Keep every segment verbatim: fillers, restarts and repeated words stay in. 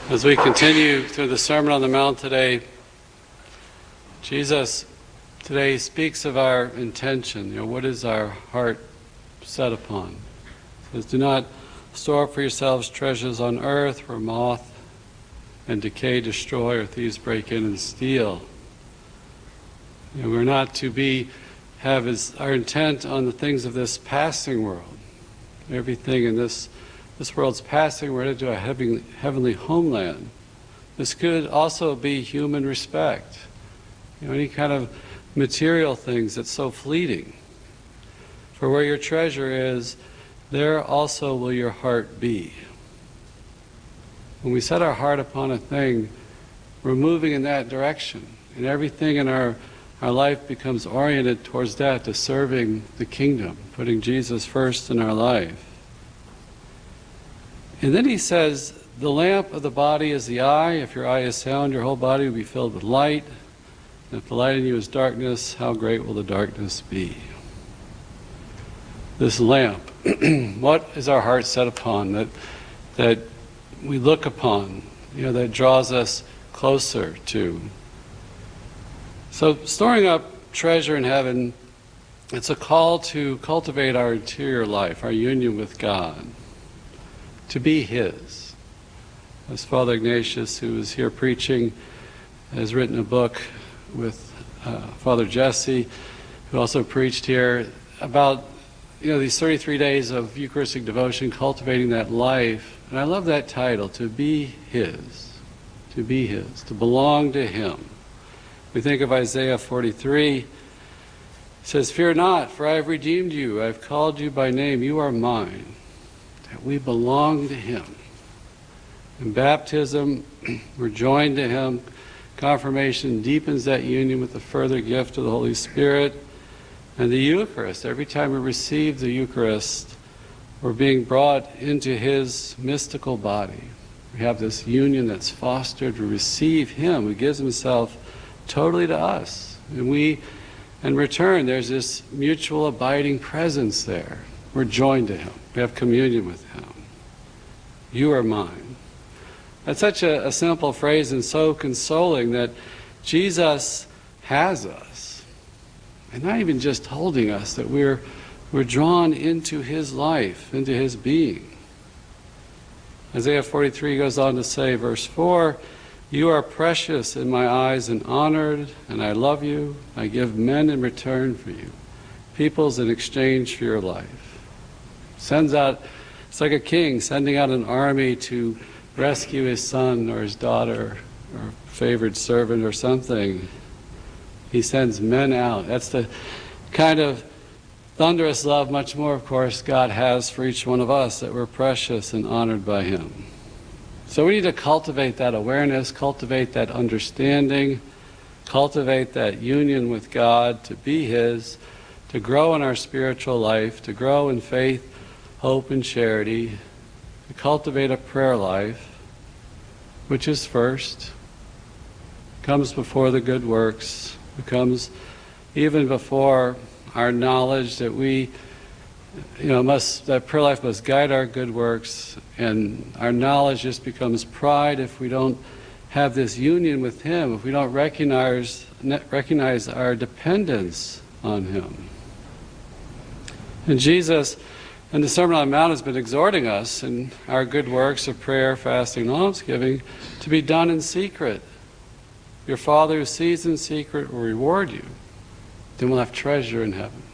As we continue through the Sermon on the Mount today, Jesus today speaks of our intention. You know, what is our heart set upon? He says, do not store up for yourselves treasures on earth where moth and decay destroy or thieves break in and steal. You know, we're not to be have as our intent on the things of this passing world. Everything in this This world's passing, we're into a heavenly, heavenly homeland. This could also be human respect. You know, any kind of material things that's so fleeting. For where your treasure is, there also will your heart be. When we set our heart upon a thing, we're moving in that direction. And everything in our, our life becomes oriented towards that, to serving the kingdom, putting Jesus first in our life. And then he says, the lamp of the body is the eye. If your eye is sound, your whole body will be filled with light. And if the light in you is darkness, how great will the darkness be? This lamp, what is our heart set upon, that, that we look upon, you know, that draws us closer to? So storing up treasure in heaven, it's a call to cultivate our interior life, our union with God, to be His. As Father Ignatius, who is here preaching, has written a book with uh, Father Jesse, who also preached here, about you know these thirty-three days of Eucharistic devotion, cultivating that life. And I love that title, to be His, to be His, to belong to Him. We think of Isaiah forty-three. It says, "Fear not, for I have redeemed you. I have called you by name. You are mine." That we belong to Him. In baptism, we're joined to Him. Confirmation deepens that union with the further gift of the Holy Spirit. And the Eucharist, every time we receive the Eucharist, we're being brought into His mystical body. We have this union that's fostered. We receive Him who gives Himself totally to us. And we, in return, there's this mutual abiding presence there. We're joined to Him. We have communion with Him. You are mine. That's such a, a simple phrase and so consoling, that Jesus has us. And not even just holding us, that we're, we're drawn into His life, into His being. Isaiah forty-three goes on to say, verse four, "You are precious in my eyes and honored, and I love you. I give men in return for you, peoples in exchange for your life." Sends out, it's like a king sending out an army to rescue his son or his daughter or favored servant or something. He sends men out. That's the kind of thunderous love, much more of course, God has for each one of us, that we're precious and honored by Him. So we need to cultivate that awareness, cultivate that understanding, cultivate that union with God, to be His, to grow in our spiritual life, to grow in faith, hope and charity, to cultivate a prayer life, which is first, comes before the good works, comes even before our knowledge that we, you know, must, that prayer life must guide our good works, and our knowledge just becomes pride if we don't have this union with Him, if we don't recognize, recognize our dependence on Him. And Jesus, and the Sermon on the Mount has been exhorting us in our good works of prayer, fasting, and almsgiving to be done in secret. Your Father who sees in secret will reward you. Then we'll have treasure in heaven.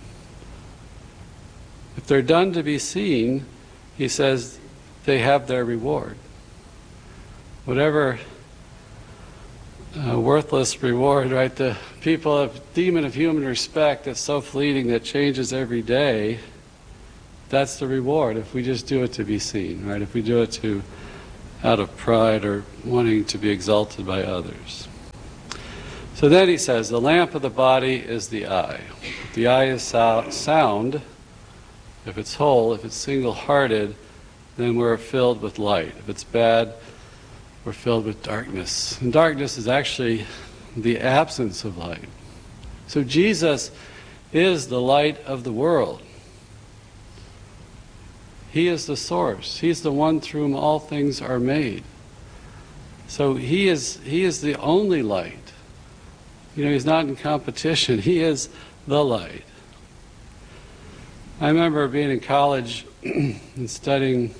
If they're done to be seen, He says, they have their reward. Whatever uh, worthless reward, right? The people of demon of human respect that's so fleeting, that changes every day. That's the reward if we just do it to be seen, right? If we do it to out of pride or wanting to be exalted by others. So then he says, the lamp of the body is the eye. If the eye is so- sound, if it's whole, if it's single-hearted, then we're filled with light. If it's bad, we're filled with darkness. And darkness is actually the absence of light. So Jesus is the light of the world. He is the source. He's the one through whom all things are made. So he is, he is the only light. You know, he's not in competition. He is the light. I remember being in college and studying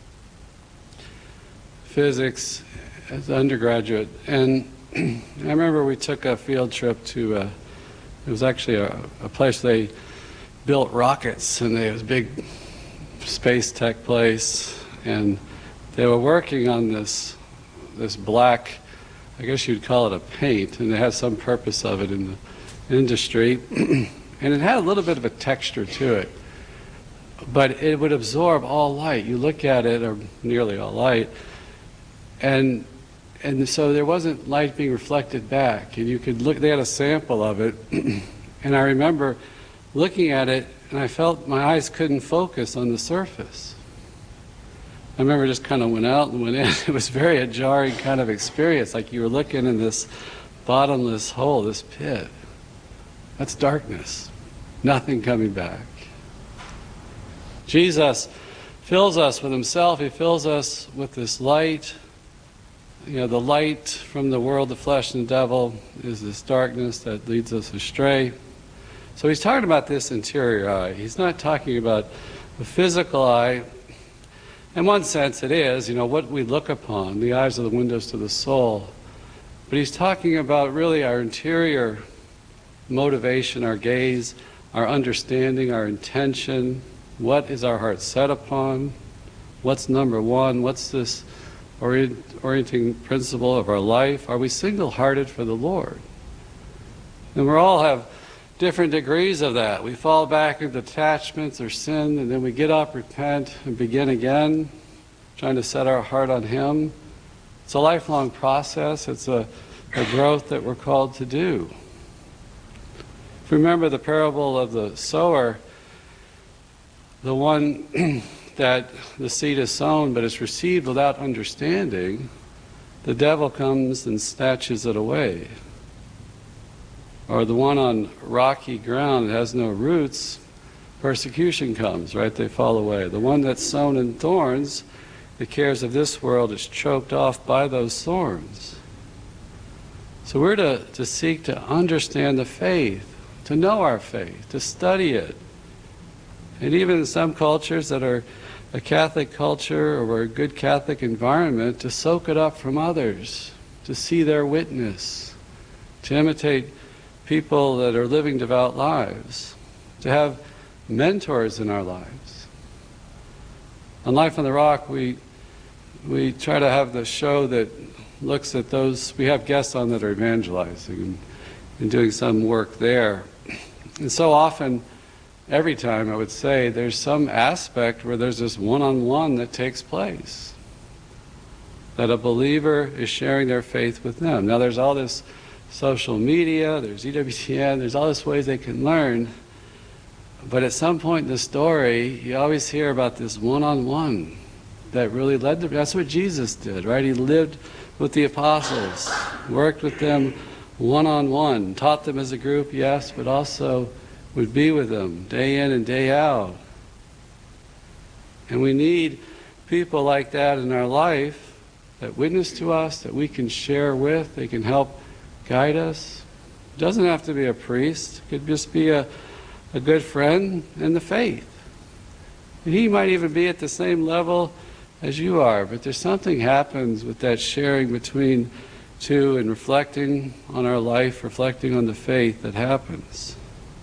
physics as an undergraduate, and I remember we took a field trip to, a, it was actually a, a place they built rockets, and it was a big space tech place, and they were working on this, this black, I guess you'd call it a paint, and it had some purpose of it in the industry, and it had a little bit of a texture to it. But it would absorb all light. You look at it, or nearly all light, and and so there wasn't light being reflected back. And you could look, they had a sample of it, and I remember looking at it, and I felt my eyes couldn't focus on the surface. I remember just kind of went out and went in. It was very a jarring kind of experience, like you were looking in this bottomless hole, this pit. That's darkness. Nothing coming back. Jesus fills us with himself. He fills us with this light. You know, the light from the world, the flesh and the devil, is this darkness that leads us astray. So he's talking about this interior eye. He's not talking about the physical eye. In one sense it is, you know, what we look upon. The eyes are the windows to the soul. But he's talking about really our interior motivation, our gaze, our understanding, our intention. What is our heart set upon? What's number one? What's this orient, orienting principle of our life? Are we single-hearted for the Lord? And we all have different degrees of that. We fall back into attachments or sin, and then we get up, repent, and begin again, trying to set our heart on Him. It's a lifelong process. It's a, a growth that we're called to do. If you remember the parable of the sower, the one that the seed is sown but is received without understanding, the devil comes and snatches it away. Or the one on rocky ground that has no roots, persecution comes, right? They fall away. The one that's sown in thorns, the cares of this world is choked off by those thorns. So we're to, to seek to understand the faith, to know our faith, to study it. And even in some cultures that are a Catholic culture or a good Catholic environment, to soak it up from others, to see their witness, to imitate people that are living devout lives, to have mentors in our lives. On Life on the Rock, we we try to have the show that looks at those, we have guests on that are evangelizing and, and doing some work there. And so often, every time I would say, there's some aspect where there's this one-on-one that takes place. That a believer is sharing their faith with them. Now there's all this social media, there's E W T N, there's all these ways they can learn. But at some point in the story, you always hear about this one-on-one that really led to, that's what Jesus did, right? He lived with the apostles, worked with them one-on-one, taught them as a group, yes, but also would be with them day in and day out. And we need people like that in our life that witness to us, that we can share with, they can help guide us. It doesn't have to be a priest, it could just be a, a good friend in the faith. And he might even be at the same level as you are, but there's something happens with that sharing between two and reflecting on our life, reflecting on the faith that happens.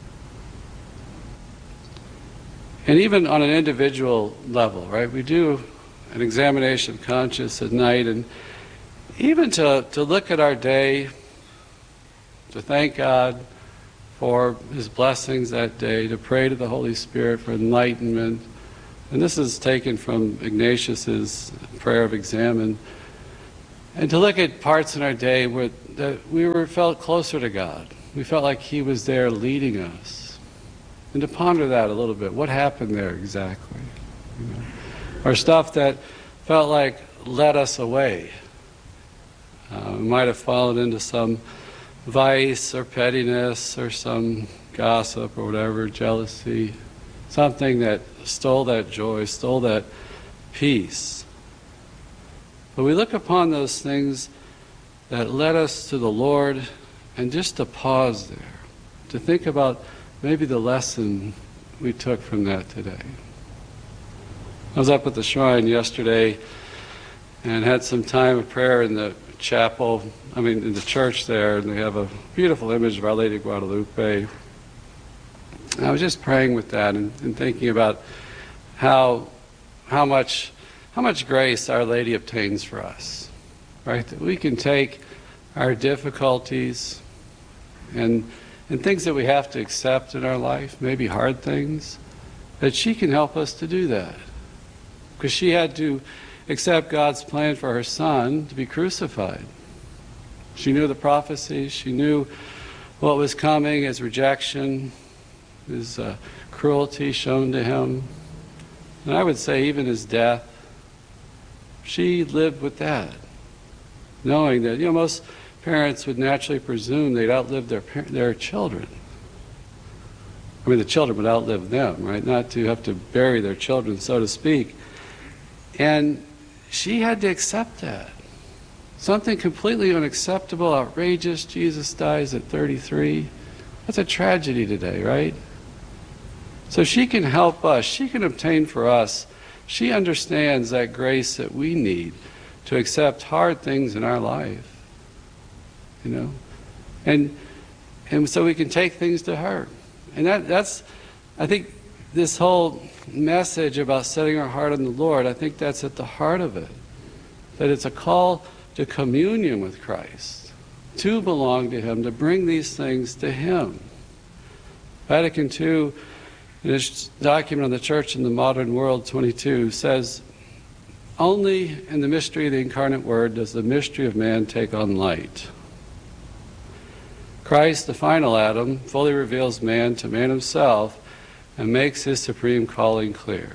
And even on an individual level, right? We do an examination of conscience at night, and even to, to look at our day, to thank God for His blessings that day, to pray to the Holy Spirit for enlightenment. And this is taken from Ignatius's prayer of examen. And to look at parts in our day where that we were felt closer to God. We felt like He was there leading us. And to ponder that a little bit. What happened there exactly? You know? Or stuff that felt like led us away. Uh, we might have fallen into some vice or pettiness or some gossip or whatever, jealousy. Something that stole that joy, stole that peace. But we look upon those things that led us to the Lord, and just to pause there, to think about maybe the lesson we took from that today. I was up at the shrine yesterday and had some time of prayer in the chapel, I mean in the church there, and they have a beautiful image of Our Lady of Guadalupe. And I was just praying with that and, and thinking about how how much how much grace Our Lady obtains for us, right? That we can take our difficulties and and things that we have to accept in our life, maybe hard things, that she can help us to do that. Because she had to accept God's plan for her Son to be crucified. She knew the prophecies, she knew what was coming, his rejection, his uh, cruelty shown to him, and I would say even his death. She lived with that, knowing that, you know, most parents would naturally presume they'd outlive their their children. I mean, the children would outlive them, right? Not to have to bury their children, so to speak. And she had to accept that. Something completely unacceptable, outrageous. Jesus dies at thirty-three. That's a tragedy today, right? So she can help us. She can obtain for us. She understands that grace that we need to accept hard things in our life. You know? And and so we can take things to her. And that that's, I think, this whole message about setting our heart on the Lord, I think that's at the heart of it. That it's a call to communion with Christ, to belong to Him, to bring these things to Him. Vatican Two, in its document on the Church in the Modern World, twenty-two, says, "Only in the mystery of the incarnate Word does the mystery of man take on light. Christ, the final Adam, fully reveals man to man himself and makes his supreme calling clear.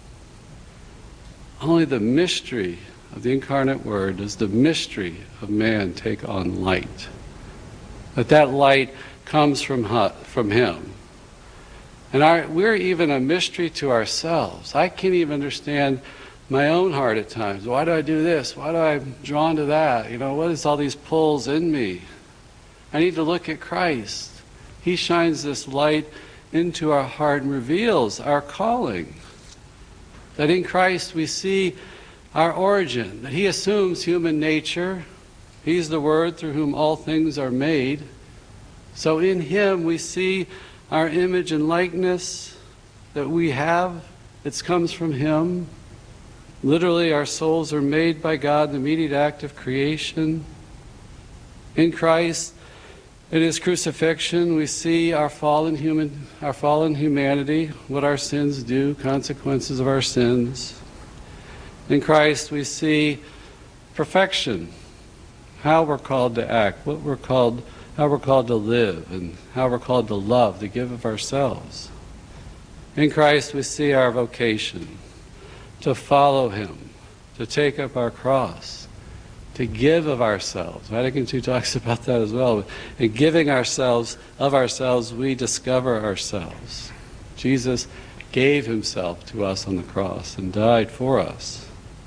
Only the mystery of the incarnate Word does the mystery of man take on light. That that light comes from from Him. And our, we're even a mystery to ourselves. I can't even understand my own heart at times. Why do I do this? Why do I drawn to that? You know, what is all these pulls in me? I need to look at Christ. He shines this light into our heart and reveals our calling. That in Christ we see our origin, that He assumes human nature. He's the Word through whom all things are made. So in Him we see our image and likeness that we have. It comes from Him. Literally, our souls are made by God in the immediate act of creation. In Christ, in His crucifixion, we see our fallen human, our fallen humanity, what our sins do, consequences of our sins. In Christ, we see perfection, how we're called to act, what we're called, how we're called to live, and how we're called to love, to give of ourselves. In Christ, we see our vocation, to follow Him, to take up our cross, to give of ourselves. Vatican Two talks about that as well. In giving ourselves, of ourselves, we discover ourselves. Jesus gave Himself to us on the cross and died for us.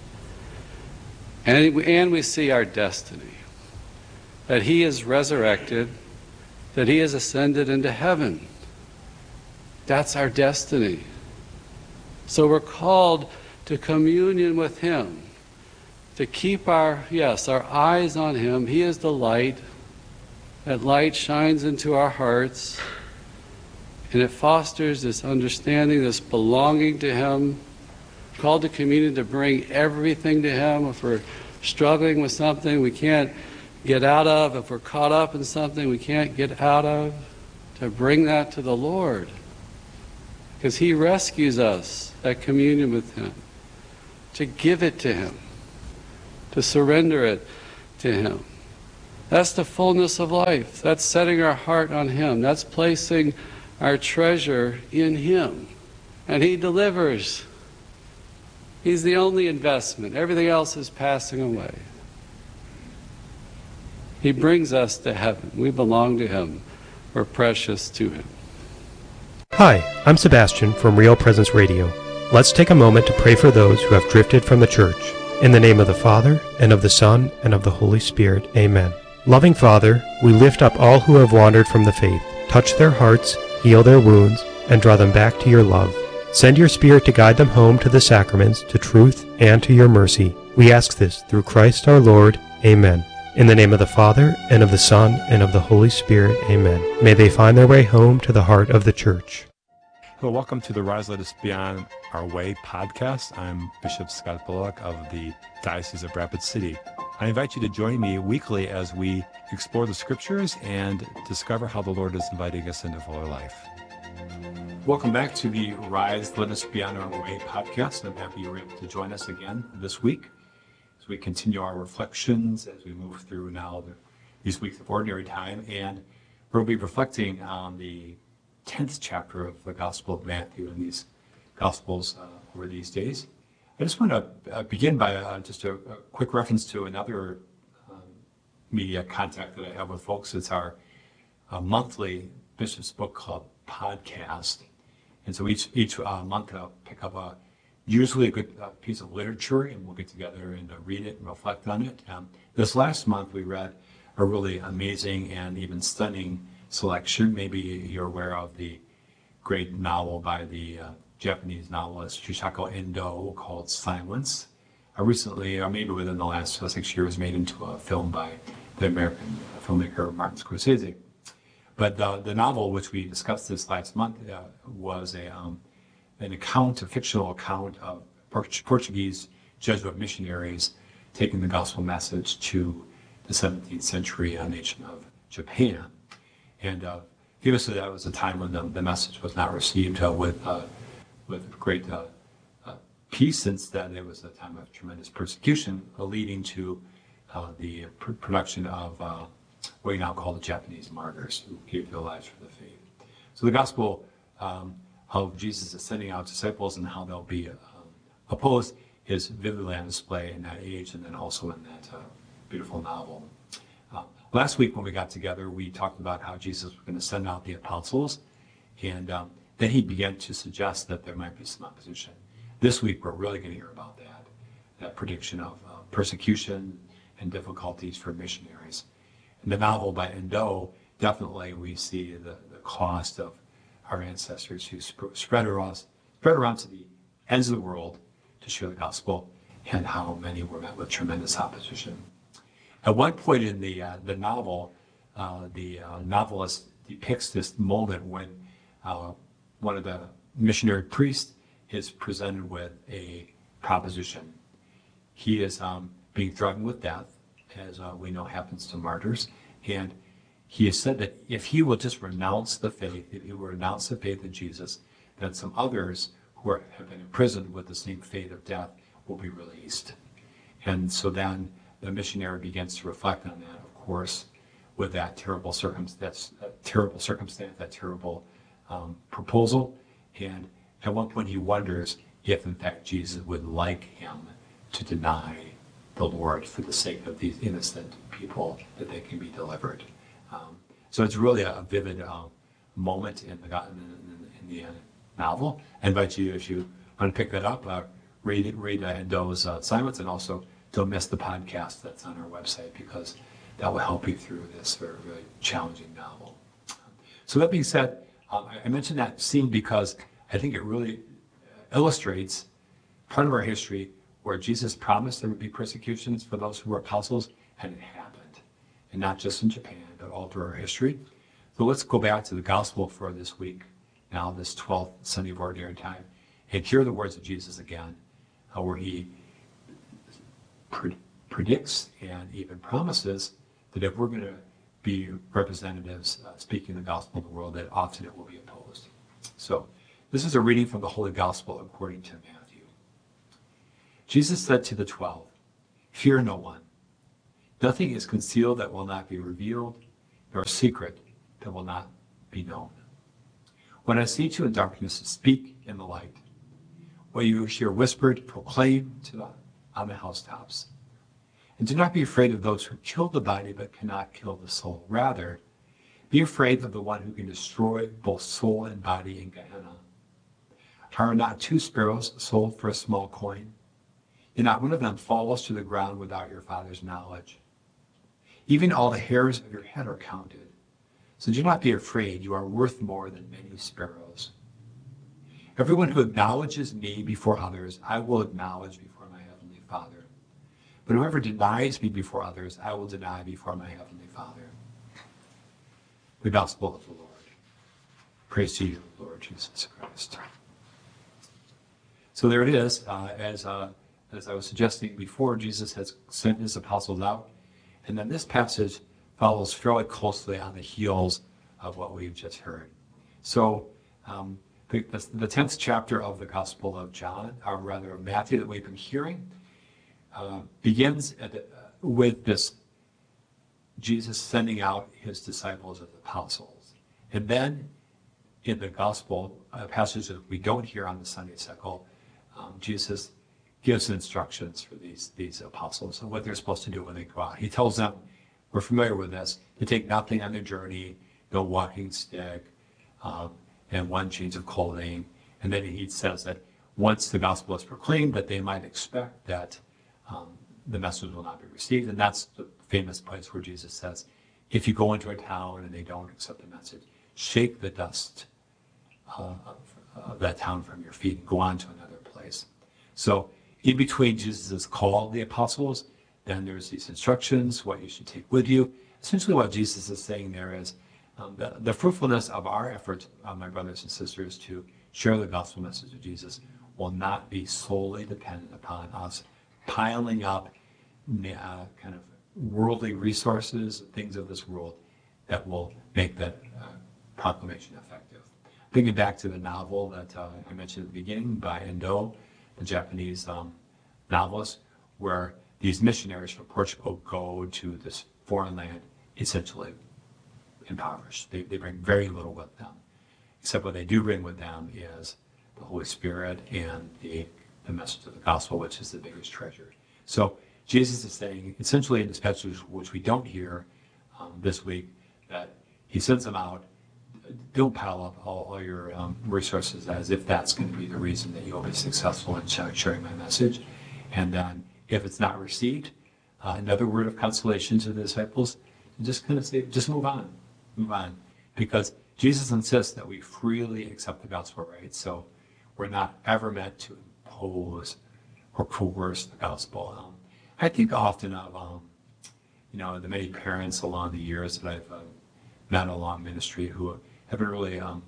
And, and we see our destiny. That He is resurrected, that He has ascended into heaven. That's our destiny. So we're called to communion with Him. To keep our, yes, our eyes on Him. He is the light. That light shines into our hearts. And it fosters this understanding, this belonging to Him. Called to communion to bring everything to Him. If we're struggling with something we can't get out of, if we're caught up in something we can't get out of, to bring that to the Lord. Because He rescues us at communion with Him. To give it to Him. To surrender it to Him. That's the fullness of life. That's setting our heart on Him. That's placing our treasure in Him. And He delivers. He's the only investment. Everything else is passing away. He brings us to heaven. We belong to Him. We're precious to Him. Hi, I'm Sebastian from Real Presence Radio. Let's take a moment to pray for those who have drifted from the church. In the name of the Father, and of the Son, and of the Holy Spirit. Amen. Loving Father, we lift up all who have wandered from the faith. Touch their hearts, heal their wounds, and draw them back to your love. Send your Spirit to guide them home to the sacraments, to truth, and to your mercy. We ask this through Christ our Lord. Amen. In the name of the Father, and of the Son, and of the Holy Spirit. Amen. May they find their way home to the heart of the Church. Hello, welcome to the Rise Let Us Be On Our Way podcast. I'm Bishop Scott Bullock of the Diocese of Rapid City. I invite you to join me weekly as we explore the scriptures and discover how the Lord is inviting us into fuller life. Welcome back to the Rise Let Us Be On Our Way podcast. I'm happy you were able to join us again this week as we continue our reflections as we move through now the, these weeks of ordinary time. And we'll be reflecting on the tenth chapter of the Gospel of Matthew in these Gospels uh, over these days. I just want to uh, begin by uh, just a, a quick reference to another um, media contact that I have with folks. It's our uh, monthly Bishop's Book Club podcast. And so each each uh, month I'll pick up a usually a good uh, piece of literature and we'll get together and uh, read it and reflect on it. Um, this last month we read a really amazing and even stunning selection. Maybe you're aware of the great novel by the uh, Japanese novelist Shusaku Endo called Silence. Uh, recently, or maybe within the last uh, six years, made into a film by the American filmmaker Martin Scorsese. But uh, the novel, which we discussed this last month, uh, was a um, an account, a fictional account of Portuguese Jesuit missionaries taking the gospel message to the seventeenth century uh, nation of Japan. And uh, obviously that was a time when the, the message was not received uh, with uh, with great uh, uh, peace, since then it was a time of tremendous persecution, uh, leading to uh, the pr- production of uh, what we now call the Japanese martyrs, who gave their lives for the faith. So the gospel um, of Jesus is sending out disciples and how they'll be uh, opposed is vividly on display in that age and then also in that uh, beautiful novel. Uh, last week when we got together, we talked about how Jesus was going to send out the apostles, and um, then he began to suggest that there might be some opposition. This week we're really going to hear about that, that prediction of uh, persecution and difficulties for missionaries. In the novel by Endo, definitely we see the, the cost of our ancestors who sp- spread, around, spread around to the ends of the world to share the gospel, and how many were met with tremendous opposition. At one point in the uh, the novel, uh, the uh, novelist depicts this moment when uh, one of the missionary priests is presented with a proposition. He is um, being threatened with death, as uh, we know happens to martyrs, and he has said that if he will just renounce the faith, if he will renounce the faith of Jesus, then some others who are, have been imprisoned with the same fate of death will be released. And so then the missionary begins to reflect on that, of course, with that terrible circumstance, that terrible circumstance, that terrible um, proposal. And at one point he wonders if in fact Jesus would like him to deny the Lord for the sake of these innocent people, that they can be delivered. Um, so it's really a, a vivid uh, moment in the, in, in the uh, novel. I invite you, if you want to pick that up, uh, read, read uh, Endo's uh, Silence, and also don't miss the podcast that's on our website, because that will help you through this very, very challenging novel. So that being said, um, I mentioned that scene because I think it really illustrates part of our history where Jesus promised there would be persecutions for those who were apostles, and it happened. And not just in Japan, but all through our history. So let's go back to the gospel for this week, now this twelfth Sunday of Ordinary Time, and hear the words of Jesus again, uh, where he pre- predicts and even promises that if we're going to be representatives uh, speaking the gospel of the world, that often it will be opposed. So this is a reading from the Holy Gospel according to Matthew. Jesus said to the twelve, "Fear no one. Nothing is concealed that will not be revealed, nor secret that will not be known. When I see you in darkness, speak in the light. What you hear whispered, proclaim to the, on the housetops. And do not be afraid of those who kill the body but cannot kill the soul. Rather, be afraid of the one who can destroy both soul and body in Gehenna. Are not two sparrows sold for a small coin? and not one of them falls to the ground without your Father's knowledge. Even all the hairs of your head are counted. So do not be afraid. You are worth more than many sparrows. Everyone who acknowledges me before others, I will acknowledge before my heavenly Father. But whoever denies me before others, I will deny before my heavenly Father. The Gospel of the Lord. Praise to you, Lord Jesus Christ. So there it is. Uh, as, uh, as I was suggesting before, Jesus has sent his apostles out. And then this passage follows fairly closely on the heels of what we've just heard. So um, the, the tenth chapter of the Gospel of John, or rather Matthew, that we've been hearing, uh, begins at the, uh, with this Jesus sending out his disciples as apostles. And then in the Gospel, uh, passages that we don't hear on the Sunday cycle, um, Jesus gives instructions for these, these apostles and what they're supposed to do when they go out. He tells them, we're familiar with this, to take nothing on their journey, no walking stick, um, and one change of clothing. And then he says that once the gospel is proclaimed, that they might expect that um, the message will not be received. And that's the famous place where Jesus says, if you go into a town and they don't accept the message, shake the dust uh, of, of that town from your feet and go on to another place. So in between Jesus' call the apostles, then there's these instructions, what you should take with you. Essentially what Jesus is saying there is um, the, the fruitfulness of our efforts, uh, my brothers and sisters, to share the gospel message of Jesus will not be solely dependent upon us piling up uh, kind of worldly resources, things of this world that will make that uh, proclamation effective. Thinking back to the novel that uh, I mentioned at the beginning by Endo, the Japanese um, novelist, where these missionaries from Portugal go to this foreign land essentially impoverished. They, they bring very little with them, except what they do bring with them is the Holy Spirit and the, the message of the gospel, which is the biggest treasure. So Jesus is saying, essentially in this passage, which we don't hear um, this week, that he sends them out. Don't pile up all, all your um, resources as if that's going to be the reason that you'll be successful in sharing my message. And then if it's not received, uh, another word of consolation to the disciples, just kind of say, just move on, move on. Because Jesus insists that we freely accept the gospel, right? So we're not ever meant to impose or coerce the gospel. Um, I think often of, um, you know, the many parents along the years that I've uh, met along ministry who have been really, um,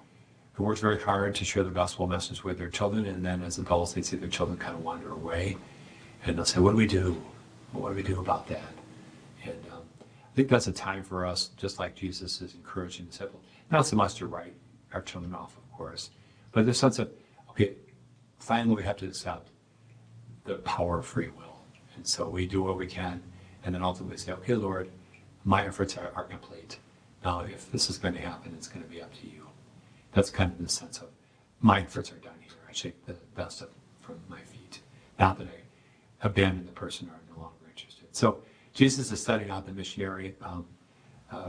who worked very hard to share the gospel message with their children, and then as adults they see their children kind of wander away. And they'll say, what do we do? What do we do about that? And um, I think that's a time for us, just like Jesus is encouraging the disciples, not so much to write our children off, of course, but the sense of, okay, finally we have to accept the power of free will. And so we do what we can, and then ultimately say, okay, Lord, my efforts are, are complete. Now, if this is going to happen, it's going to be up to you. That's kind of the sense of, my efforts are done here. I shake the dust up from my feet. Not that I abandon the person or are no longer interested. So Jesus is setting out the missionary um, uh,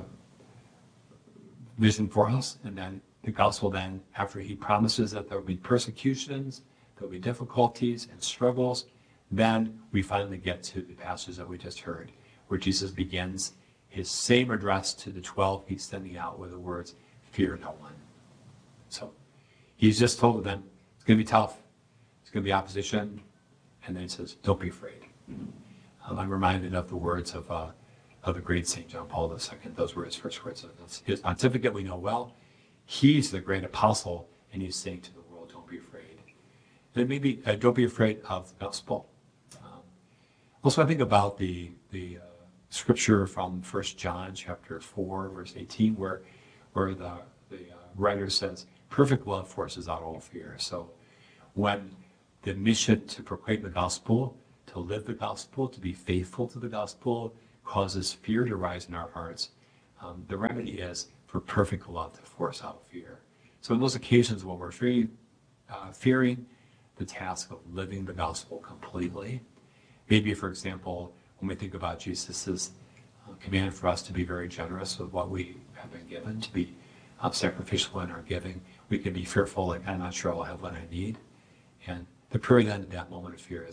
vision for us, and then the gospel then, after he promises that there will be persecutions, there will be difficulties and struggles, then we finally get to the passage that we just heard, where Jesus begins his same address to the twelve he's sending out with the words, fear no one. So he's just told them, it's going to be tough, it's going to be opposition, and then he says, don't be afraid. Um, I'm reminded of the words of uh, of the great Saint John Paul the Second. Those were his first words. His pontificate we know well. He's the great apostle, and he's saying to the world, don't be afraid. And maybe uh, don't be afraid of the gospel. Um, also, I think about the the uh, scripture from First John chapter four, verse eighteen, where where the the uh, writer says, perfect love forces out all fear. So when the mission to proclaim the gospel, to live the gospel, to be faithful to the gospel, causes fear to rise in our hearts, um, the remedy is for perfect love to force out fear. So in those occasions when we're fearing, uh, fearing the task of living the gospel completely, maybe, for example, when we think about Jesus' uh, command for us to be very generous with what we have been given, to be uh, sacrificial in our giving, we can be fearful, like, I'm not sure I'll have what I need. And the prayer then in that moment of fear is,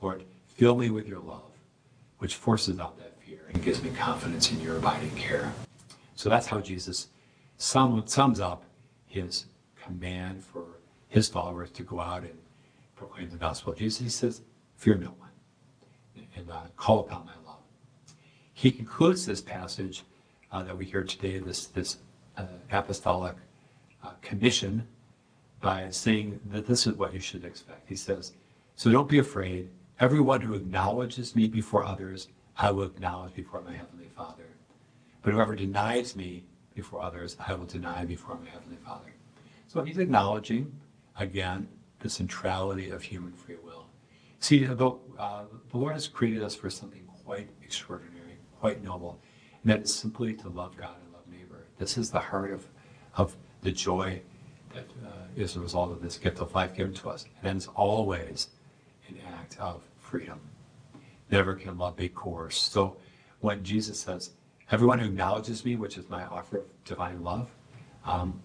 Lord, fill me with your love, which forces out that fear and gives me confidence in your abiding care. So that's how Jesus sum, sums up his command for his followers to go out and proclaim the gospel of Jesus. He says, fear no one, and uh, call upon my love. He concludes this passage uh, that we hear today, this, this uh, apostolic uh, commission, by saying that this is what you should expect. He says, so don't be afraid. Everyone who acknowledges me before others, I will acknowledge before my heavenly Father. But whoever denies me before others, I will deny before my heavenly Father. So he's acknowledging, again, the centrality of human free will. See, the, uh, the Lord has created us for something quite extraordinary, quite noble, and that is simply to love God and love neighbor. This is the heart of, of the joy that uh, is a result of this gift of life given to us. And it's always an act of freedom. Never can love be coerced. So when Jesus says, everyone who acknowledges me, which is my offer of divine love, um,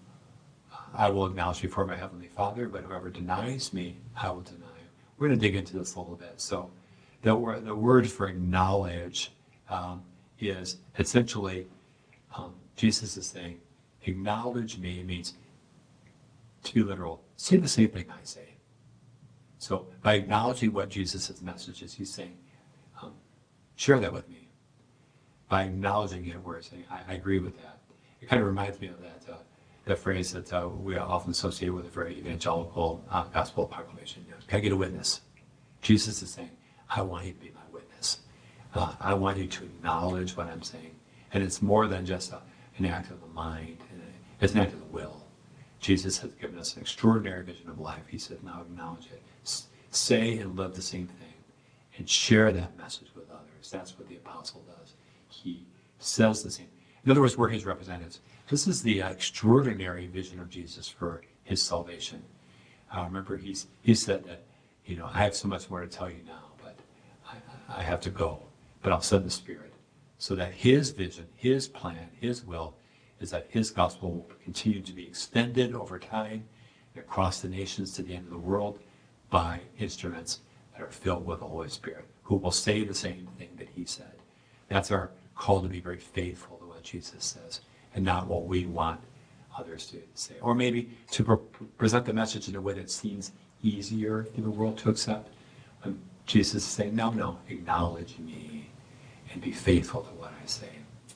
I will acknowledge before my heavenly Father, but whoever denies me, I will deny. We're going to dig into this a little bit. So the word, the word for acknowledge um, is essentially, um, Jesus is saying, acknowledge me means, to be literal, say the same thing I say. So by acknowledging what Jesus' message is, he's saying, um, share that with me. By acknowledging it, we're saying, I, I agree with that. It kind of reminds me of that uh, that phrase that uh, we often associate with a very evangelical uh, gospel proclamation. You know, can I get a witness? Jesus is saying, I want you to be my witness. Uh, I want you to acknowledge what I'm saying. And it's more than just a, an act of the mind. It's an act of the will. Jesus has given us an extraordinary vision of life. He said, now acknowledge it. S- say and live the same thing. And share that message with others. That's what the apostle does. He says the same. In other words, we're his representatives. This is the uh, extraordinary vision of Jesus for his salvation. Uh, remember, he's, he said that, you know, I have so much more to tell you now, but I, I have to go. But I'll send the Spirit so that his vision, his plan, his will is that his gospel will continue to be extended over time across the nations to the end of the world by instruments that are filled with the Holy Spirit, who will say the same thing that he said. That's our call to be very faithful to what Jesus says and not what we want others to say. Or maybe to pre- present the message in a way that seems easier for the world to accept. When Jesus is saying, no, no, acknowledge me and be faithful to what I say.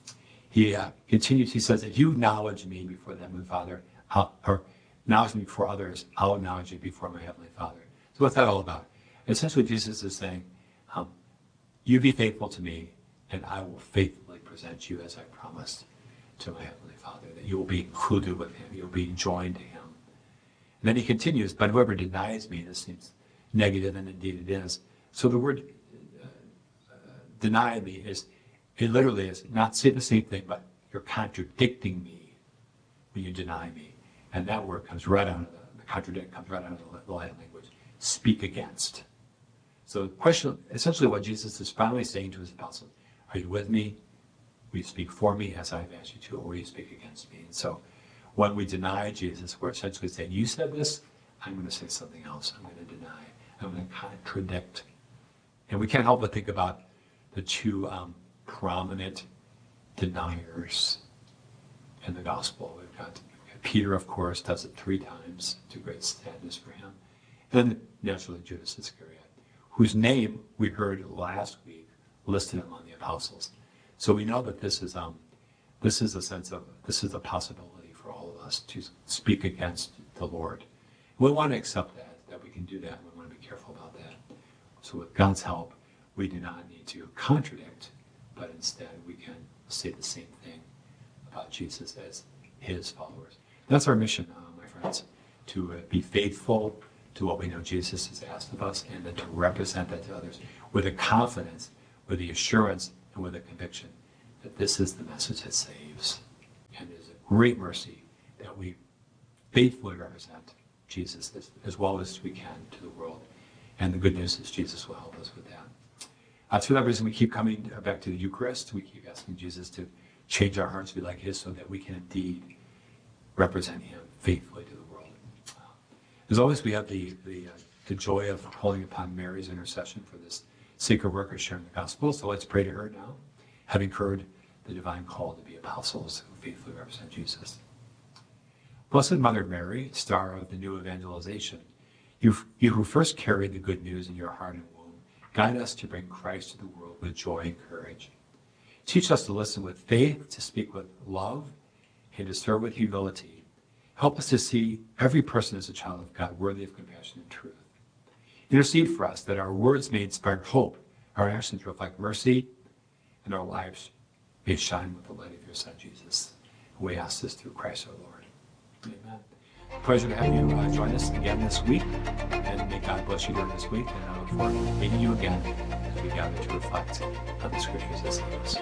He uh, continues, he says, if you acknowledge me before the Heavenly Father, I'll, or acknowledge me before others, I'll acknowledge you before my Heavenly Father. So what's that all about? Essentially, Jesus is saying, um, you be faithful to me, and I will faithfully present you as I promised to my Heavenly Father, that you will be included with him, you'll be joined to him. And then he continues, but whoever denies me, this seems negative, and indeed it is. So the word uh, uh, deny me is, it literally is not say the same thing, but you're contradicting me when you deny me. And that word comes right out of the, the contradict comes right out of the Latin language. Speak against. So the question, essentially what Jesus is finally saying to his apostles, are you with me? Will you speak for me as I've asked you to, or will you speak against me? And so when we deny Jesus, we're essentially saying, you said this, I'm going to say something else. I'm going to deny. I'm going to contradict. And we can't help but think about the two um, prominent deniers in the gospel. We've got Peter, of course, does it three times to great sadness for him. And then naturally Judas Iscariot, whose name we heard last week listed among the apostles. So we know that this is um, this is a sense of, this is a possibility for all of us to speak against the Lord. We want to accept that, that we can do that. We want to be careful about that. So with God's help, we do not need to contradict, but instead we can say the same thing about Jesus as his followers. That's our mission, uh, my friends, to uh, be faithful to what we know Jesus has asked of us, and then to represent that to others with a confidence, with the assurance, and with a conviction that this is the message that saves. And it is a great mercy that we faithfully represent Jesus as, as well as we can to the world. And the good news is Jesus will help us with that. Uh, for that reason, we keep coming back to the Eucharist. We keep asking Jesus to change our hearts to be like his, so that we can indeed represent him faithfully to the world. Uh, as always, we have the, the uh, the joy of holding upon Mary's intercession for this sacred work of sharing the gospel. So let's pray to her now, having heard the divine call to be apostles who faithfully represent Jesus. Blessed Mother Mary, star of the new evangelization, you, you who first carried the good news in your heart and womb, guide us to bring Christ to the world with joy and courage. Teach us to listen with faith, to speak with love, and to serve with humility. Help us to see every person as a child of God, worthy of compassion and truth. Intercede for us that our words may inspire hope, our actions reflect mercy, and our lives may shine with the light of your Son, Jesus. We ask this through Christ our Lord. Amen. Pleasure to have you uh, join us again this week, and may God bless you during this week, and I look forward to meeting you again as we gather to reflect on the scriptures that save us.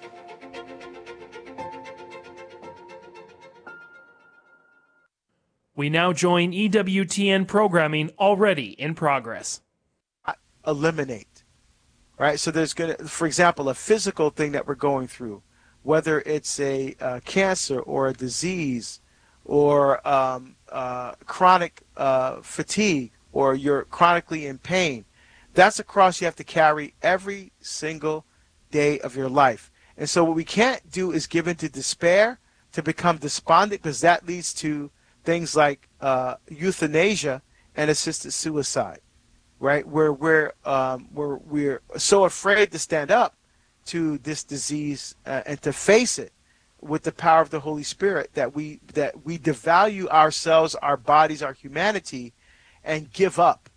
We now join E W T N programming already in progress. Eliminate, right? So there's going to, for example, a physical thing that we're going through, whether it's a uh, cancer or a disease or um, uh, chronic uh, fatigue, or you're chronically in pain. That's a cross you have to carry every single day of your life. And so what we can't do is give into despair, to become despondent, because that leads to things like uh, euthanasia and assisted suicide, right? Where we're, um, where we're so afraid to stand up to this disease uh, and to face it with the power of the Holy Spirit, that we that we devalue ourselves, our bodies, our humanity, and give up,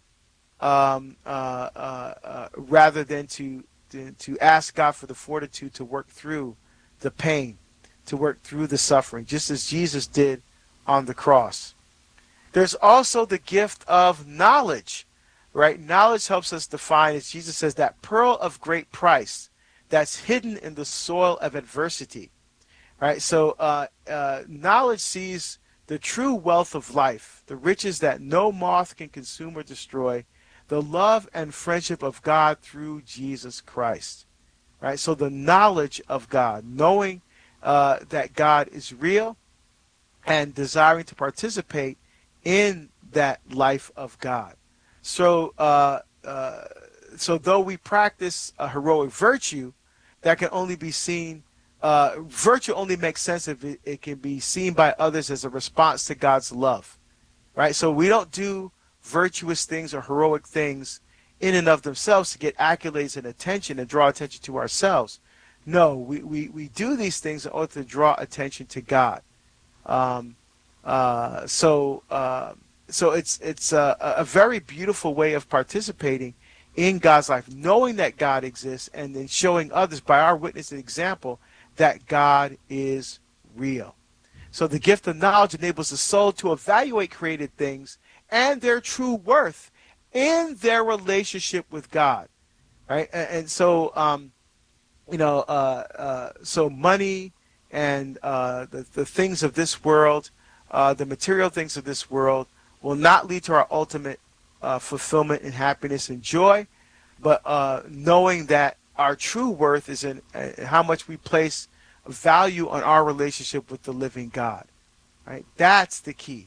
um, uh, uh, uh, rather than to, to to ask God for the fortitude to work through the pain, to work through the suffering, just as Jesus did on the cross. There's also the gift of knowledge, right? Knowledge helps us define, as Jesus says, that pearl of great price that's hidden in the soil of adversity. Right, so uh, uh, knowledge sees the true wealth of life, the riches that no moth can consume or destroy, the love and friendship of God through Jesus Christ. Right, so the knowledge of God, knowing uh, that God is real, and desiring to participate in that life of God. So, uh, uh, so though we practice a heroic virtue, that can only be seen. Uh, virtue only makes sense if it, it can be seen by others as a response to God's love, right? So we don't do virtuous things or heroic things in and of themselves to get accolades and attention and draw attention to ourselves. No, we, we, we do these things in order to draw attention to God. Um, uh, so uh, so it's it's a, a very beautiful way of participating in God's life, knowing that God exists, and then showing others by our witness and example that God is real. So the gift of knowledge enables the soul to evaluate created things and their true worth in their relationship with God, right? And, and so, um, you know, uh, uh, so money and uh, the, the things of this world, uh, the material things of this world, will not lead to our ultimate uh, fulfillment and happiness and joy, but uh, knowing that our true worth is in uh, how much we place value on our relationship with the living God, right? That's the key.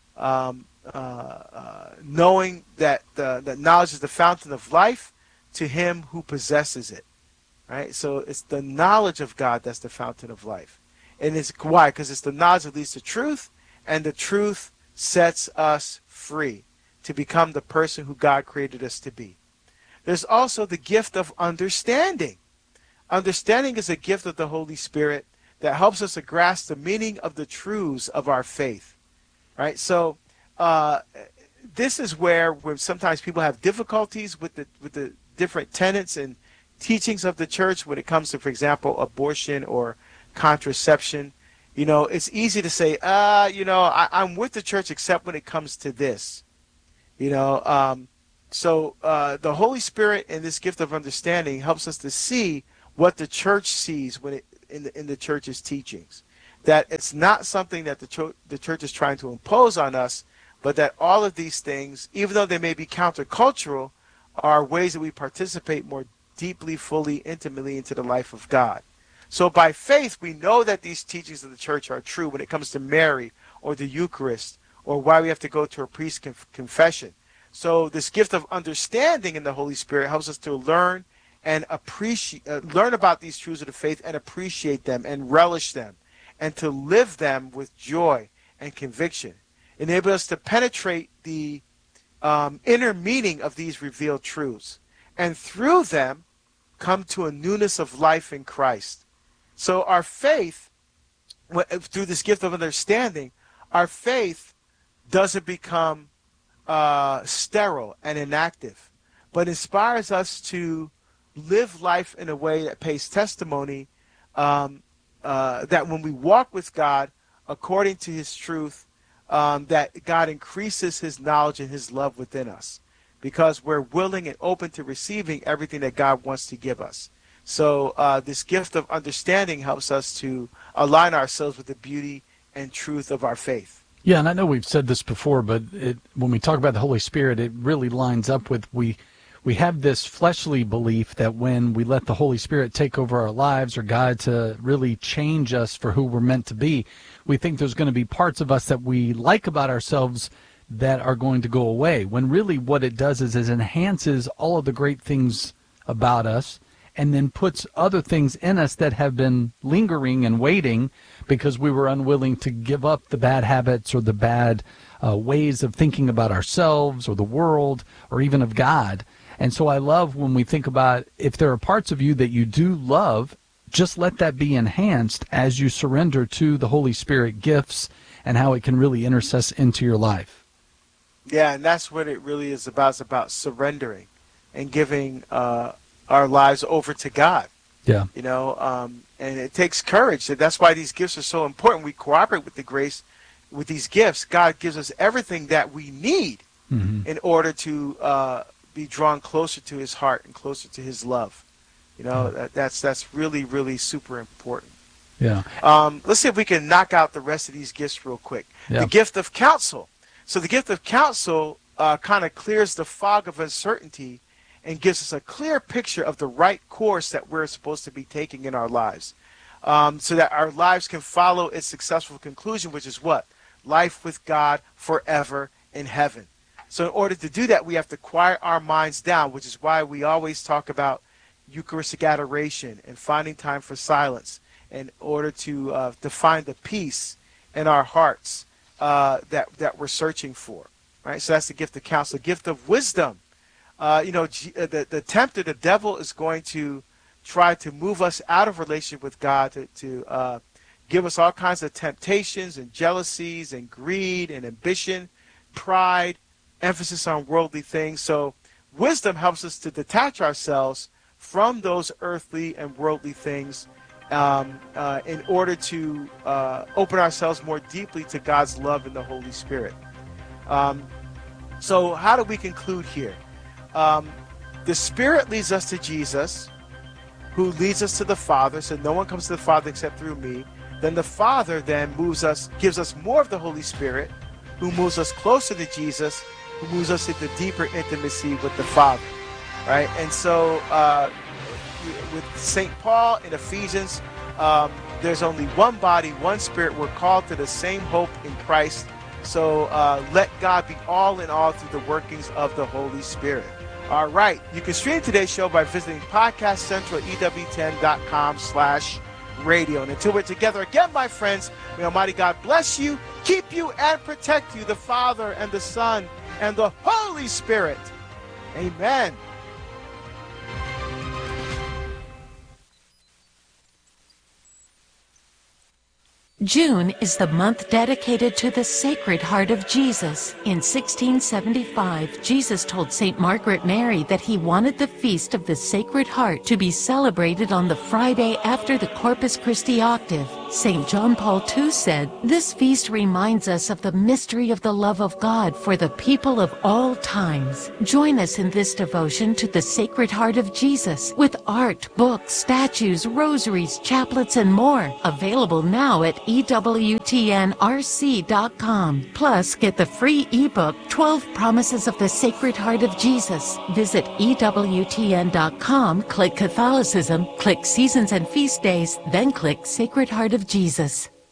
Um, uh, uh, knowing that the, that knowledge is the fountain of life to him who possesses it, right? So it's the knowledge of God that's the fountain of life. And it's why? Because it's the knowledge that leads to truth, and the truth sets us free to become the person who God created us to be. There's also the gift of understanding. Understanding is a gift of the Holy Spirit that helps us to grasp the meaning of the truths of our faith, right? So uh, this is where, when sometimes people have difficulties with the with the different tenets and teachings of the church when it comes to, for example, abortion or contraception. You know, it's easy to say, uh, you know, I, I'm with the church except when it comes to this. You know, um, so uh, the Holy Spirit and this gift of understanding helps us to see what the church sees when it in the in the church's teachings. That it's not something that the cho- the church is trying to impose on us, but that all of these things, even though they may be countercultural, are ways that we participate more deeply, fully, intimately into the life of God. So by faith, we know that these teachings of the church are true when it comes to Mary or the Eucharist, or why we have to go to a priest conf- confession. So this gift of understanding in the Holy Spirit helps us to learn and appreciate, uh, learn about these truths of the faith and appreciate them and relish them, and to live them with joy and conviction. Enable us to penetrate the um, inner meaning of these revealed truths, and through them come to a newness of life in Christ. So our faith, through this gift of understanding, our faith doesn't become uh, sterile and inactive, but inspires us to live life in a way that pays testimony um, uh, that when we walk with God according to his truth, um, that God increases his knowledge and his love within us, because we're willing and open to receiving everything that God wants to give us. So uh, this gift of understanding helps us to align ourselves with the beauty and truth of our faith. Yeah, and I know we've said this before, but it, when we talk about the Holy Spirit, it really lines up with we we have this fleshly belief that when we let the Holy Spirit take over our lives, or God to really change us for who we're meant to be, we think there's going to be parts of us that we like about ourselves that are going to go away, when really what it does is it enhances all of the great things about us, and then puts other things in us that have been lingering and waiting because we were unwilling to give up the bad habits or the bad uh, ways of thinking about ourselves or the world or even of God. And so I love when we think about, if there are parts of you that you do love, just let that be enhanced as you surrender to the Holy Spirit gifts and how it can really intercess into your life. Yeah, and that's what it really is about. It's about surrendering and giving uh, our lives over to God. Yeah. You know, um, and it takes courage. That's why these gifts are so important. We cooperate with the grace, with these gifts. God gives us everything that we need mm-hmm. in order to uh, be drawn closer to his heart and closer to his love. You know, mm-hmm. that, that's that's really, really super important. Yeah. Um, let's see if we can knock out the rest of these gifts real quick. Yeah. The gift of counsel. So the gift of counsel uh, kind of clears the fog of uncertainty and gives us a clear picture of the right course that we're supposed to be taking in our lives, um, so that our lives can follow its successful conclusion, which is what? Life with God forever in heaven. So in order to do that, we have to quiet our minds down, which is why we always talk about Eucharistic adoration and finding time for silence in order to uh, to find the peace in our hearts uh, that, that we're searching for. Right? So that's the gift of counsel. The gift of wisdom. Uh, you know, the, the tempter, the devil, is going to try to move us out of relationship with God, to, to uh, give us all kinds of temptations and jealousies and greed and ambition, pride, emphasis on worldly things. So wisdom helps us to detach ourselves from those earthly and worldly things um, uh, in order to uh, open ourselves more deeply to God's love and the Holy Spirit. Um, so how do we conclude here? Um, the Spirit leads us to Jesus, who leads us to the Father. So no one comes to the Father except through me. Then the Father then moves us, gives us more of the Holy Spirit, who moves us closer to Jesus, who moves us into deeper intimacy with the Father. Right? And so uh, with Saint Paul in Ephesians, um, there's only one body, one Spirit. We're called to the same hope in Christ. So uh, let God be all in all through the workings of the Holy Spirit. All right. You can stream today's show by visiting Podcast Central at E W ten dot com slash radio. And until we're together again, my friends, may Almighty God bless you, keep you, and protect you, the Father and the Son and the Holy Spirit. Amen. June is the month dedicated to the Sacred Heart of Jesus. In sixteen seventy-five, Jesus told Saint Margaret Mary that he wanted the Feast of the Sacred Heart to be celebrated on the Friday after the Corpus Christi octave. Saint John Paul the Second said, "This feast reminds us of the mystery of the love of God for the people of all times." Join us in this devotion to the Sacred Heart of Jesus with art, books, statues, rosaries, chaplets, and more. Available now at E W T N R C dot com. Plus, get the free ebook, twelve Promises of the Sacred Heart of Jesus. Visit E W T N dot com, click Catholicism, click Seasons and Feast Days, then click Sacred Heart of Jesus.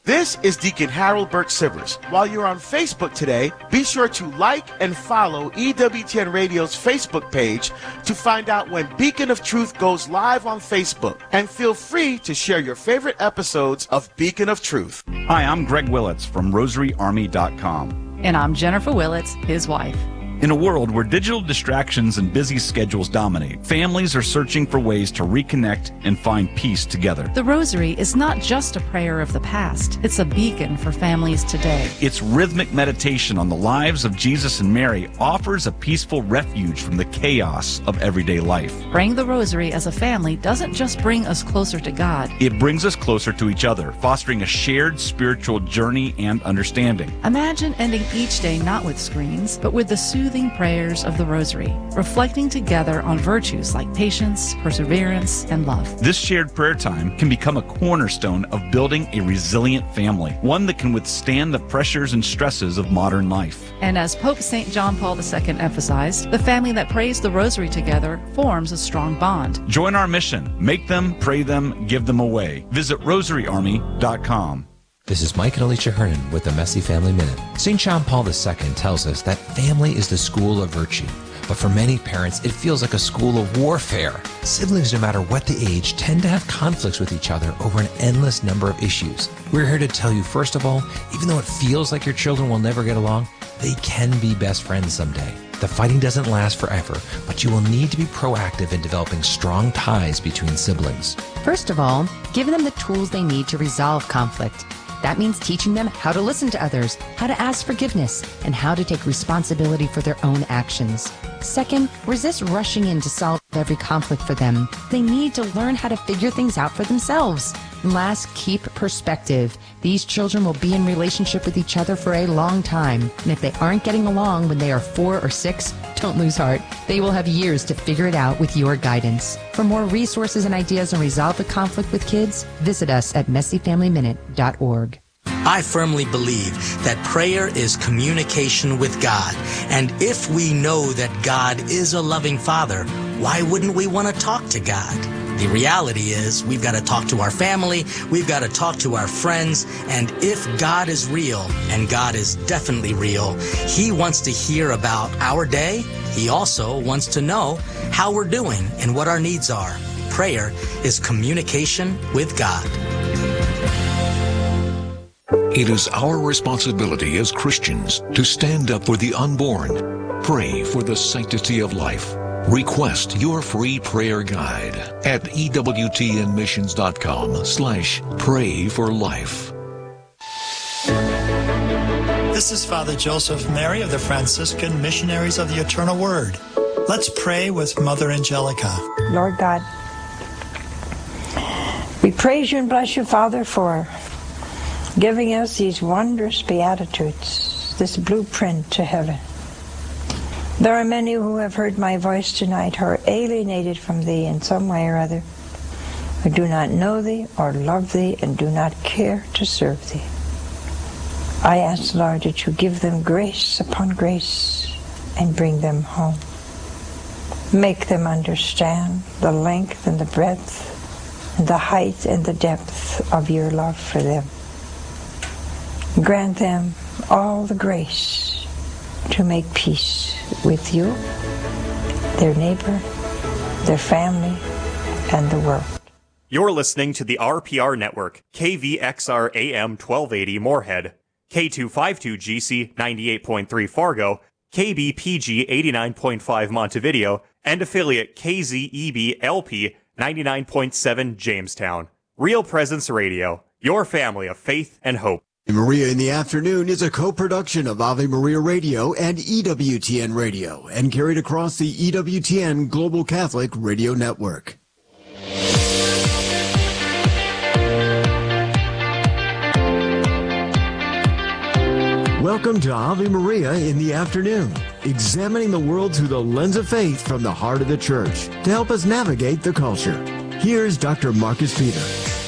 This is Deacon Harold Burke Sivers. While you're on Facebook today, be sure to like and follow E W T N Radio's Facebook page to find out when Beacon of Truth goes live on Facebook. And feel free to share your favorite episodes of Beacon of Truth. Hi, I'm Greg Willits from Rosary Army dot com. And I'm Jennifer Willits, his wife. In a world where digital distractions and busy schedules dominate, families are searching for ways to reconnect and find peace together. The Rosary is not just a prayer of the past, it's a beacon for families today. Its rhythmic meditation on the lives of Jesus and Mary offers a peaceful refuge from the chaos of everyday life. Praying the Rosary as a family doesn't just bring us closer to God. It brings us closer to each other, fostering a shared spiritual journey and understanding. Imagine ending each day not with screens, but with the soothing prayers of the Rosary, reflecting together on virtues like patience, perseverance, and love. This shared prayer time can become a cornerstone of building a resilient family, one that can withstand the pressures and stresses of modern life. And as Pope Saint John Paul the Second emphasized, the family that prays the Rosary together forms a strong bond. Join our mission. Make them, pray them, give them away. Visit Rosary Army dot com. This is Mike and Alicia Hernan with the Messy Family Minute. Saint John Paul the Second tells us that family is the school of virtue, but for many parents, it feels like a school of warfare. Siblings, no matter what the age, tend to have conflicts with each other over an endless number of issues. We're here to tell you, first of all, even though it feels like your children will never get along, they can be best friends someday. The fighting doesn't last forever, but you will need to be proactive in developing strong ties between siblings. First of all, give them the tools they need to resolve conflict. That means teaching them how to listen to others, how to ask forgiveness, and how to take responsibility for their own actions. Second, resist rushing in to solve every conflict for them. They need to learn how to figure things out for themselves. And last, keep perspective. These children will be in relationship with each other for a long time. And if they aren't getting along when they are four or six, don't lose heart. They will have years to figure it out with your guidance. For more resources and ideas on resolve the conflict with kids, visit us at messy family minute dot org. I firmly believe that prayer is communication with God. And if we know that God is a loving Father, why wouldn't we want to talk to God? The reality is we've got to talk to our family, we've got to talk to our friends, and if God is real, and God is definitely real, He wants to hear about our day. He also wants to know how we're doing and what our needs are. Prayer is communication with God. It is our responsibility as Christians to stand up for the unborn, pray for the sanctity of life. Request your free prayer guide at ewtnmissions.com slash pray for life. This is Father Joseph Mary of the Franciscan Missionaries of the Eternal Word. Let's pray with Mother Angelica. Lord God, we praise you and bless you, Father, for giving us these wondrous Beatitudes, this blueprint to heaven. There are many who have heard my voice tonight who are alienated from thee in some way or other, who do not know thee or love thee and do not care to serve thee. I ask, Lord, that you give them grace upon grace and bring them home. Make them understand the length and the breadth and the height and the depth of your love for them. Grant them all the grace to make peace with you, their neighbor, their family, and the world. You're listening to the R P R Network, K V X R A M twelve eighty Moorhead, K two fifty-two G C ninety-eight point three Fargo, K B P G eighty-nine point five Montevideo, and affiliate K Z E B L P ninety-nine point seven Jamestown. Real Presence Radio, your family of faith and hope. Maria in the Afternoon is a co-production of Ave Maria Radio and E W T N Radio and carried across the E W T N Global Catholic Radio Network. Welcome to Ave Maria in the Afternoon, examining the world through the lens of faith from the heart of the Church to help us navigate the culture. Here's Doctor Marcus Peter.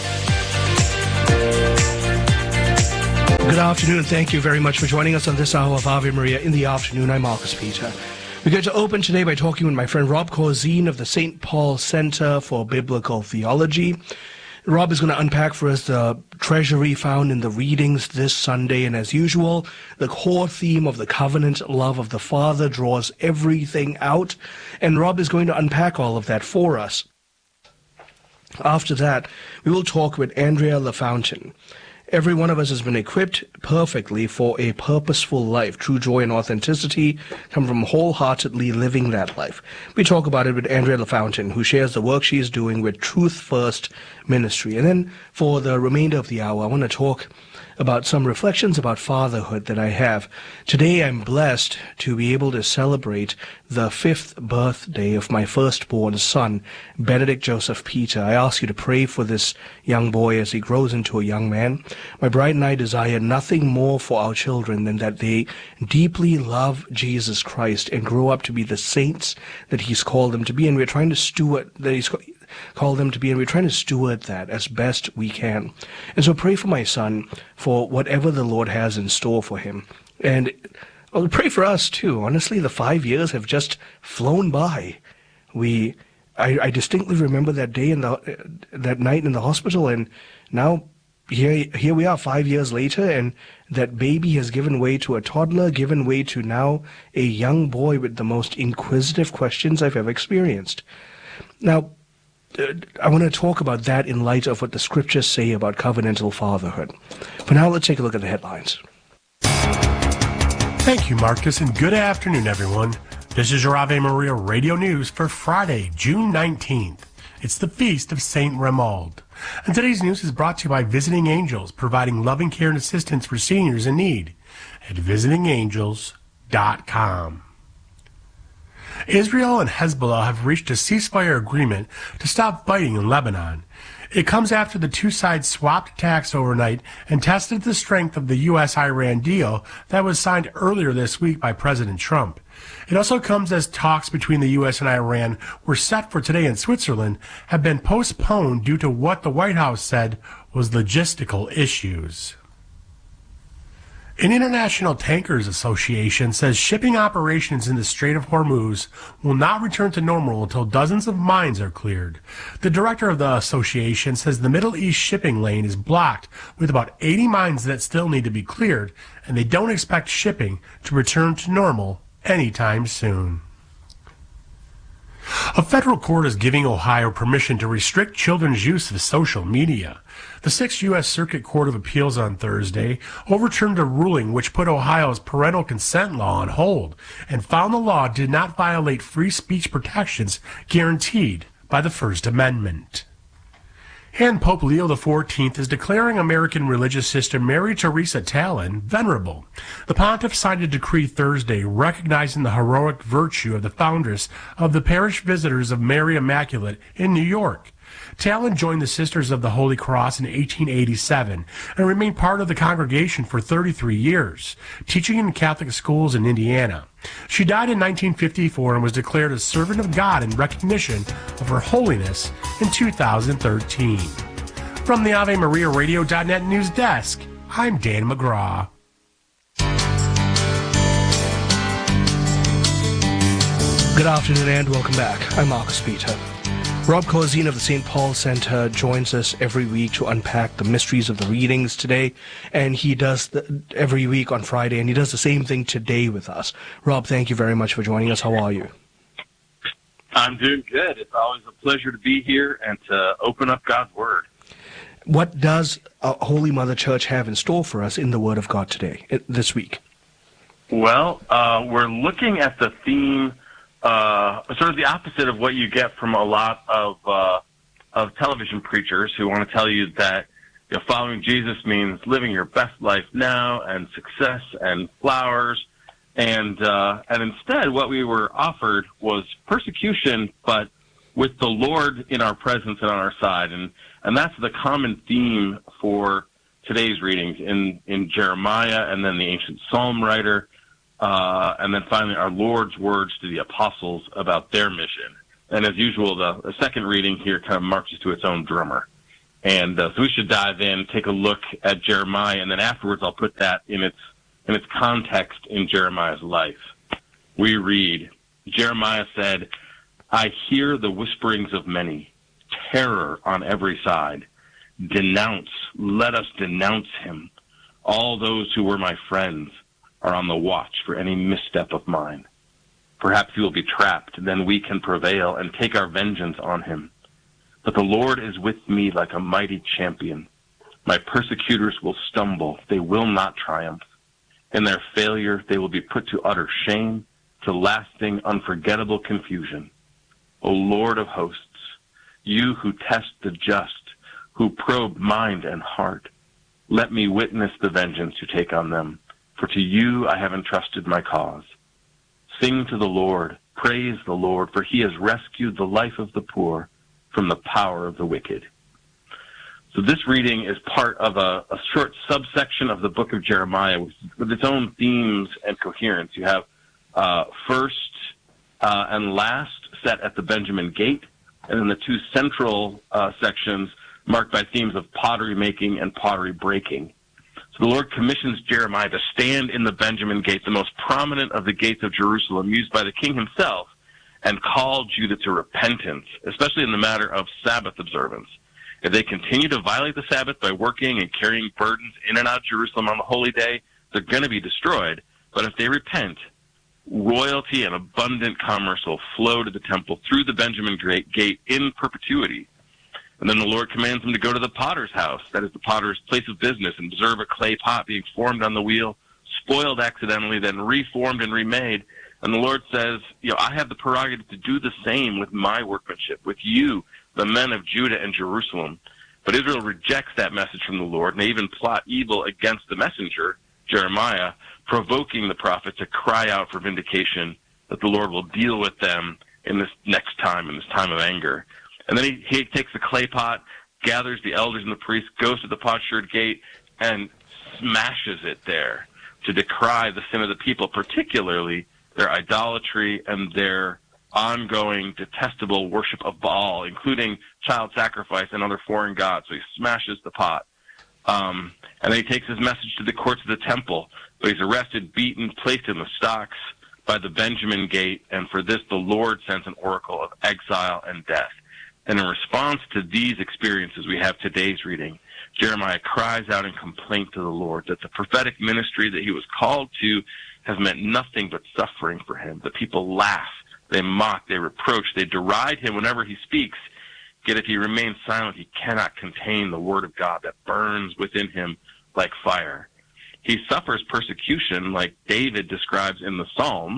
Good afternoon. Thank you very much for joining us on this hour of Ave Maria in the Afternoon. I'm Marcus Peter. We're going to open today by talking with my friend Rob Corzine of the Saint Paul Center for Biblical Theology. Rob is going to unpack for us the treasury found in the readings this Sunday, and as usual, the core theme of the covenant love of the Father draws everything out, and Rob is going to unpack all of that for us. After that, we will talk with Andrea LaFountain. Every one of us has been equipped perfectly for a purposeful life. True joy and authenticity come from wholeheartedly living that life. We talk about it with Andrea LaFountain, who shares the work she is doing with Truth First Ministry. And then for the remainder of the hour, I want to talk about some reflections about fatherhood that I have. Today I'm blessed to be able to celebrate the fifth birthday of my firstborn son, Benedict Joseph Peter. I ask you to pray for this young boy as he grows into a young man. My bride and I desire nothing more for our children than that they deeply love Jesus Christ and grow up to be the saints that he's called them to be, and we're trying to steward that he's called them to be, and we're trying to steward that as best we can. And so pray for my son for whatever the Lord has in store for him. And I'll pray for us too. Honestly, the five years have just flown by. We, I, I distinctly remember that day in the, that night in the hospital, and now here, here we are five years later, and that baby has given way to a toddler, given way to now a young boy with the most inquisitive questions I've ever experienced. Now, I want to talk about that in light of what the scriptures say about covenantal fatherhood. For now, let's take a look at the headlines. Thank you, Marcus, and good afternoon, everyone. This is your Ave Maria Radio News for Friday, June nineteenth. It's the feast of Saint Romuald. And today's news is brought to you by Visiting Angels, providing loving care and assistance for seniors in need at visiting angels dot com. Israel and Hezbollah have reached a ceasefire agreement to stop fighting in Lebanon. It comes after the two sides swapped attacks overnight and tested the strength of the U S Iran deal that was signed earlier this week by President Trump. It also comes as talks between the U S and Iran were set for today in Switzerland have been postponed due to what the White House said was logistical issues. An International Tankers Association says shipping operations in the Strait of Hormuz will not return to normal until dozens of mines are cleared. The director of the association says the Middle East shipping lane is blocked with about eighty mines that still need to be cleared, and they don't expect shipping to return to normal anytime soon. A federal court is giving Ohio permission to restrict children's use of social media. The Sixth U S Circuit Court of Appeals on Thursday overturned a ruling which put Ohio's parental consent law on hold and found the law did not violate free speech protections guaranteed by the First Amendment. And Pope Leo the fourteenth is declaring American religious sister Mary Teresa Tallon venerable. The pontiff signed a decree Thursday recognizing the heroic virtue of the foundress of the Parish Visitors of Mary Immaculate in New York. Tallon joined the Sisters of the Holy Cross in eighteen eighty-seven and remained part of the congregation for thirty-three years, teaching in Catholic schools in Indiana. She died in nineteen fifty-four and was declared a servant of God in recognition of her holiness in two thousand thirteen. From the Ave Maria Radio dot net news desk, I'm Dan McGraw. Good afternoon and welcome back. I'm Marcus Peter. Rob Corzine of the Saint Paul Center joins us every week to unpack the mysteries of the readings today, and he does the, every week on Friday, and he does the same thing today with us. Rob, thank you very much for joining us. How are you? I'm doing good. It's always a pleasure to be here and to open up God's Word. What does uh, Holy Mother Church have in store for us in the Word of God today, this week? Well, uh, we're looking at the theme Uh, sort of the opposite of what you get from a lot of uh, of television preachers who want to tell you that you know, following Jesus means living your best life now and success and flowers, and uh, and instead what we were offered was persecution, but with the Lord in our presence and on our side, and and that's the common theme for today's readings in in Jeremiah, and then the ancient Psalm writer. Uh, and then finally, our Lord's words to the apostles about their mission. And as usual, the, the second reading here kind of marches to its own drummer. And uh, so we should dive in, take a look at Jeremiah, and then afterwards I'll put that in its in its context in Jeremiah's life. We read, Jeremiah said, I hear the whisperings of many, terror on every side. Denounce, let us denounce him. All those who were my friends are on the watch for any misstep of mine. Perhaps he will be trapped, then we can prevail and take our vengeance on him. But the Lord is with me like a mighty champion. My persecutors will stumble, they will not triumph. In their failure, they will be put to utter shame, to lasting, unforgettable confusion. O Lord of hosts, you who test the just, who probe mind and heart, let me witness the vengeance you take on them, for to you I have entrusted my cause. Sing to the Lord, praise the Lord, for he has rescued the life of the poor from the power of the wicked. So this reading is part of a, a short subsection of the book of Jeremiah with, with its own themes and coherence. You have uh, first uh, and last set at the Benjamin Gate, and then the two central uh, sections marked by themes of pottery making and pottery breaking. So the Lord commissions Jeremiah to stand in the Benjamin Gate, the most prominent of the gates of Jerusalem, used by the king himself, and call Judah to repentance, especially in the matter of Sabbath observance. If they continue to violate the Sabbath by working and carrying burdens in and out of Jerusalem on the holy day, they're going to be destroyed. But if they repent, royalty and abundant commerce will flow to the temple through the Benjamin Gate in perpetuity. And then the Lord commands them to go to the potter's house, that is the potter's place of business, and observe a clay pot being formed on the wheel, spoiled accidentally, then reformed and remade. And the Lord says, you know, I have the prerogative to do the same with my workmanship, with you, the men of Judah and Jerusalem. But Israel rejects that message from the Lord, and they even plot evil against the messenger, Jeremiah, provoking the prophet to cry out for vindication, that the Lord will deal with them in this next time, in this time of anger. And then he, he takes the clay pot, gathers the elders and the priests, goes to the potsherd gate, and smashes it there to decry the sin of the people, particularly their idolatry and their ongoing detestable worship of Baal, including child sacrifice and other foreign gods. So he smashes the pot. Um, and then he takes his message to the courts of the temple, but he's arrested, beaten, placed in the stocks by the Benjamin Gate, and for this the Lord sends an oracle of exile and death. And in response to these experiences, we have today's reading. Jeremiah cries out in complaint to the Lord that the prophetic ministry that he was called to has meant nothing but suffering for him. The people laugh, they mock, they reproach, they deride him whenever he speaks. Yet if he remains silent, he cannot contain the word of God that burns within him like fire. He suffers persecution like David describes in the Psalms,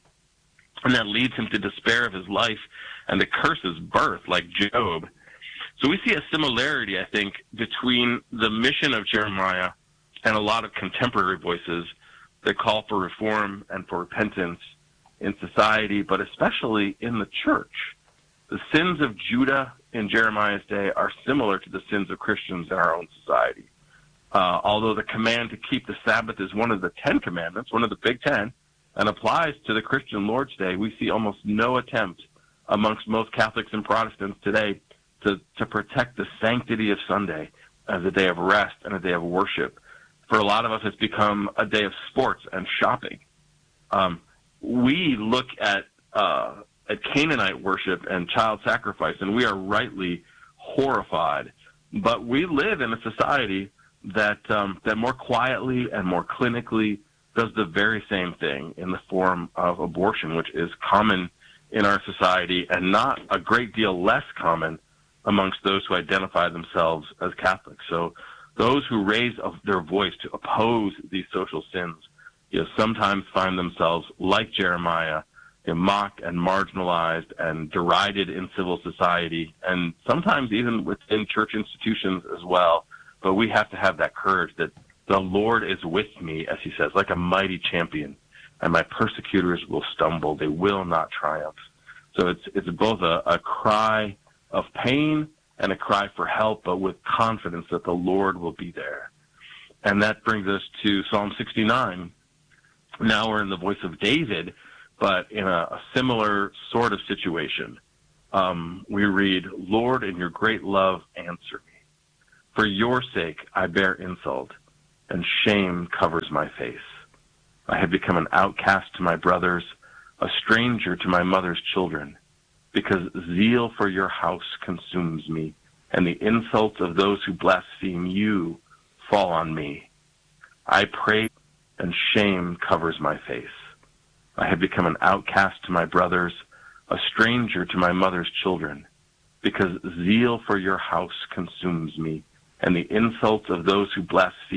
and that leads him to despair of his life and to curse his birth like Job. So we see a similarity, I think, between the mission of Jeremiah and a lot of contemporary voices that call for reform and for repentance in society, but especially in the church. The sins of Judah in Jeremiah's day are similar to the sins of Christians in our own society. Uh, although the command to keep the Sabbath is one of the Ten Commandments, one of the Big Ten, and applies to the Christian Lord's Day, we see almost no attempt amongst most Catholics and Protestants today to, to protect the sanctity of Sunday as a day of rest and a day of worship. For a lot of us, it's become a day of sports and shopping. Um, we look at uh, at Canaanite worship and child sacrifice, and we are rightly horrified. But we live in a society that um, that more quietly and more clinically does the very same thing in the form of abortion, which is common in our society and not a great deal less common amongst those who identify themselves as Catholics. So those who raise their voice to oppose these social sins, you know, sometimes find themselves, like Jeremiah, you know, mocked and marginalized and derided in civil society, and sometimes even within church institutions as well. But we have to have that courage that the Lord is with me, as he says, like a mighty champion, and my persecutors will stumble. They will not triumph. So it's it's both a, a cry of pain and a cry for help, but with confidence that the Lord will be there. And that brings us to Psalm sixty-nine. Now we're in the voice of David, but in a, a similar sort of situation. Um, we read, Lord, in your great love, answer me. For your sake, I bear insult, and shame covers my face. I have become an outcast to my brothers, a stranger to my mother's children, because zeal for your house consumes me, and the insults of those who blaspheme you fall on me. I pray, and shame covers my face. I have become an outcast to my brothers, a stranger to my mother's children, because zeal for your house consumes me, and the insults of those who blaspheme